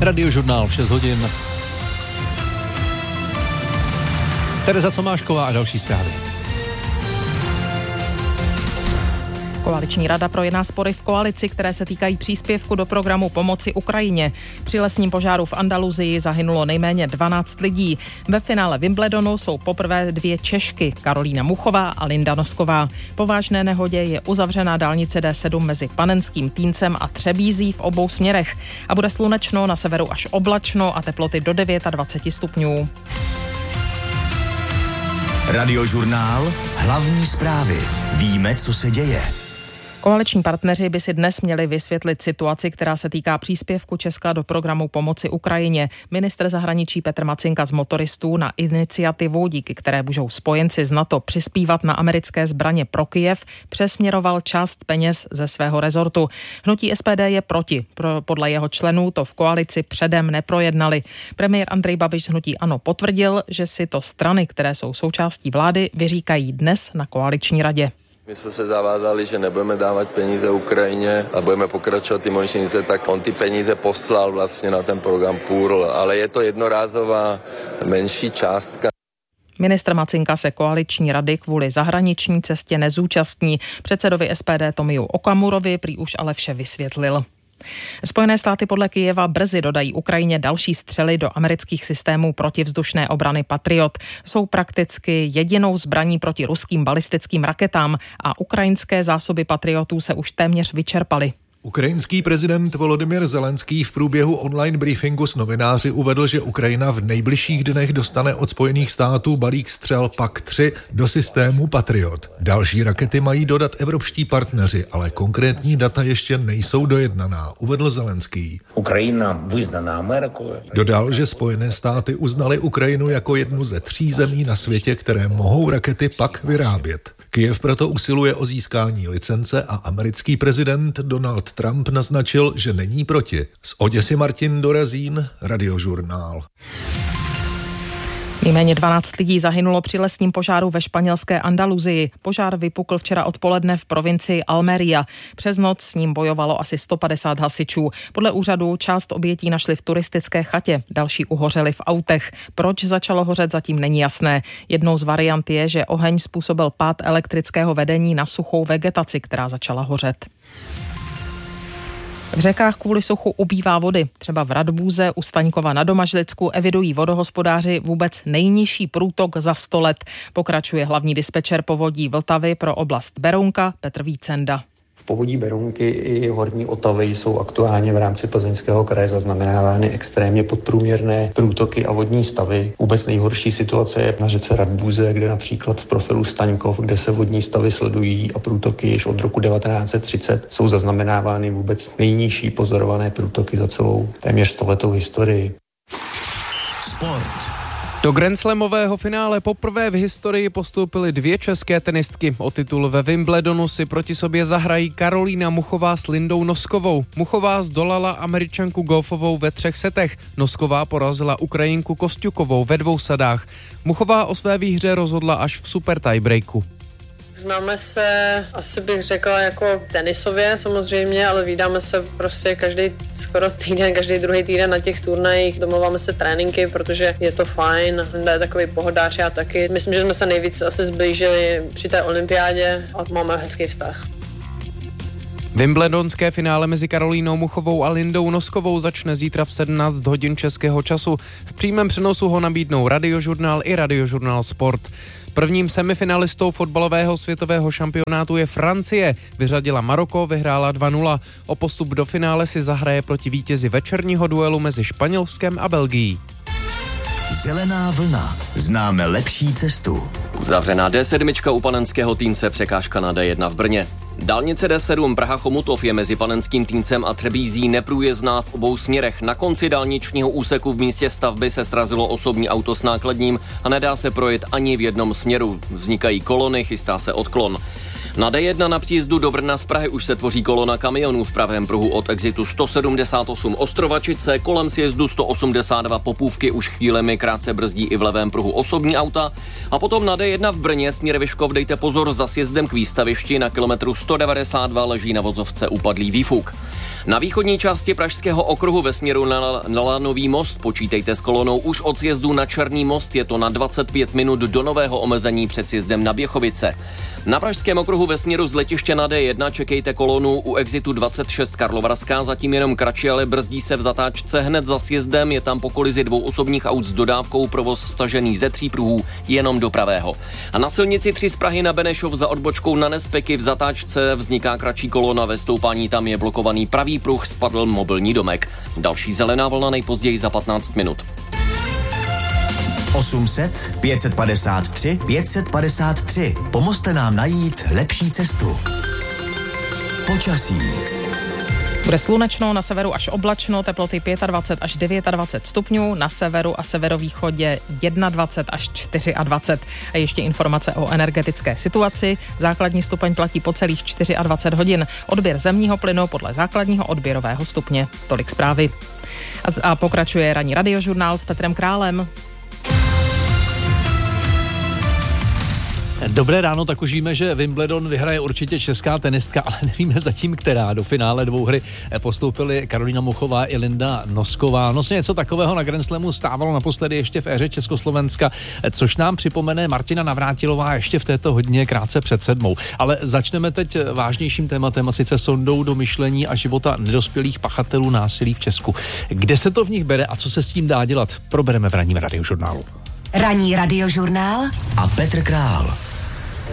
Radiožurnál v 6 hodin. Tereza Tomášková a další zprávy. Koaliční rada projedná spory v koalici, které se týkají příspěvku do programu pomoci Ukrajině. Při lesním požáru v Andaluzii zahynulo nejméně 12 lidí. Ve finále Wimbledonu jsou poprvé 2 Češky, Karolína Muchová a Linda Nosková. Po vážné nehodě je uzavřená dálnice D7 mezi Panenským Týncem a Třebízí v obou směrech. A bude slunečno, na severu až oblačno a teploty do 29 stupňů. Radiožurnál, hlavní zprávy. Víme, co se děje. Koaliční partneři by si dnes měli vysvětlit situaci, která se týká příspěvku Česka do programu pomoci Ukrajině. Ministr zahraničí Petr Macinka z Motoristů na iniciativu, díky které můžou spojenci z NATO přispívat na americké zbraně pro Kyjev, přesměroval část peněz ze svého rezortu. Hnutí SPD je proti. Podle jeho členů to v koalici předem neprojednali. Premiér Andrej Babiš z hnutí ANO potvrdil, že si to strany, které jsou součástí vlády, vyříkají dnes na koaliční radě. My jsme se zavázali, že nebudeme dávat peníze Ukrajině a budeme pokračovat ty možnosti, tak on ty peníze poslal vlastně na ten program PURL, ale je to jednorázová menší částka. Ministr Macinka se koaliční rady kvůli zahraniční cestě nezúčastní. Předsedovi SPD Tomiu Okamurovi prý už ale vše vysvětlil. Spojené státy podle Kyjeva brzy dodají Ukrajině další střely do amerických systémů protivzdušné obrany Patriot. Jsou prakticky jedinou zbraní proti ruským balistickým raketám a ukrajinské zásoby Patriotů se už téměř vyčerpaly. Ukrajinský prezident Volodymyr Zelenský v průběhu online briefingu s novináři uvedl, že Ukrajina v nejbližších dnech dostane od Spojených států balík střel PAK-3 do systému Patriot. Další rakety mají dodat evropští partneři, ale konkrétní data ještě nejsou dojednaná, uvedl Zelenský. Ukrajina vyznaná Amerikou. Dodal, že Spojené státy uznaly Ukrajinu jako jednu ze 3 zemí na světě, které mohou rakety PAK vyrábět. Kyjev proto usiluje o získání licence a americký prezident Donald Trump naznačil, že není proti. Z Oděsy Martin Dorazín, Radiožurnál. Nejméně 12 lidí zahynulo při lesním požáru ve španělské Andaluzii. Požár vypukl včera odpoledne v provincii Almería. Přes noc s ním bojovalo asi 150 hasičů. Podle úřadu část obětí našli v turistické chatě, další uhořeli v autech. Proč začalo hořet, zatím není jasné. Jednou z variant je, že oheň způsobil pád elektrického vedení na suchou vegetaci, která začala hořet. V řekách kvůli suchu ubývá vody. Třeba v Radbůze u Staňkova na Domažlicku evidují vodohospodáři vůbec nejnižší průtok za 100 let. Pokračuje hlavní dispečer povodí Vltavy pro oblast Berounka Petr Vícenda. V povodí Berounky i horní Otavy jsou aktuálně v rámci Plzeňského kraje zaznamenávány extrémně podprůměrné průtoky a vodní stavy. Vůbec nejhorší situace je na řece Radbůze, kde například v profilu Staňkov, kde se vodní stavy sledují a průtoky již od roku 1930 jsou zaznamenávány vůbec nejnižší pozorované průtoky za celou téměř 100letou historii. Sport. Do grandslamového finále poprvé v historii postoupily 2 české tenistky. O titul ve Wimbledonu si proti sobě zahrají Karolína Muchová s Lindou Noskovou. Muchová zdolala Američanku Goffovou ve 3 setech. Nosková porazila Ukrajinku Kostjukovou ve 2 sadách. Muchová o své výhře rozhodla až v super tiebreaku. Známe se, asi bych řekla, jako tenisově samozřejmě, ale vídáme se prostě skoro týden, každý druhý týden na těch turnajích, domluváme se tréninky, protože je to fajn, je takový pohodář, já taky. Myslím, že jsme se nejvíc asi zblížili při té olympiádě a máme hezký vztah. Wimbledonské finále mezi Karolínou Muchovou a Lindou Noskovou začne zítra v 17 hodin českého času. V přímém přenosu ho nabídnou Radiožurnál i Radiožurnál Sport. Prvním semifinalistou fotbalového světového šampionátu je Francie. Vyřadila Maroko, vyhrála 2-0. O postup do finále si zahraje proti vítězi večerního duelu mezi Španělskem a Belgií. Zelená vlna. Známe lepší cestu. Uzavřená D7 u Panenského Týnce, překážka na D1 v Brně. Dálnice D7 Praha-Chomutov je mezi Panenským Týncem a Třebízí neprůjezdná v obou směrech. Na konci dálničního úseku v místě stavby se srazilo osobní auto s nákladním a nedá se projet ani v jednom směru. Vznikají kolony, chystá se odklon. Na D1 na příjezdu do Brna z Prahy už se tvoří kolona kamionů v pravém pruhu od exitu 178 Ostrovačice, kolem sjezdu 182 Popůvky už chvílemi krátce brzdí i v levém pruhu osobní auta a potom na D1 v Brně směr Vyškov dejte pozor za sjezdem k výstavišti, na kilometru 192 leží na vozovce upadlý výfuk. Na východní části Pražského okruhu ve směru na Lanový most počítejte s kolonou už od sjezdu na Černý most, je to na 25 minut do nového omezení před sjezdem na Běchovice. Na Pražském okruhu ve směru z letiště na D1 čekejte kolonu u exitu 26 Karlovarská, zatím jenom kratší, ale brzdí se v zatáčce hned za sjezdem, je tam po kolizi 2 osobních aut s dodávkou, provoz stažený ze 3 pruhů jenom do pravého. A na silnici 3 z Prahy na Benešov za odbočkou na Nespeky v zatáčce vzniká kratší kolona, ve stoupání tam je blokovaný pravý pruh, spadl mobilní domek. Další zelená vlna nejpozději za 15 minut. 800 553 553. Pomozte nám najít lepší cestu. Počasí. Bude slunečno, na severu až oblačno, teploty 25 až 29 stupňů, na severu a severovýchodě 21 až 24. A ještě informace o energetické situaci. Základní stupeň platí po celých 24 hodin. Odběr zemního plynu podle základního odběrového stupně. Tolik zprávy. A pokračuje ranní radiožurnál s Petrem Králem. Dobré ráno, tak už víme, že Wimbledon vyhraje určitě česká tenistka, ale nevíme zatím která. Do finále 2 hry postoupily Karolína Muchová i Linda Nosková. No se něco takového na Grand Slamu stávalo naposledy ještě v éře Československa, což nám připomene Martina Navrátilová ještě v této hodině krátce před 7. Ale začneme teď vážnějším tématem, a sice sondou do myšlení a života nedospělých pachatelů násilí v Česku. Kde se to v nich bere a co se s tím dá dělat, probereme v ranním radiožurnálu. Ranní radiožurnál a Petr Král.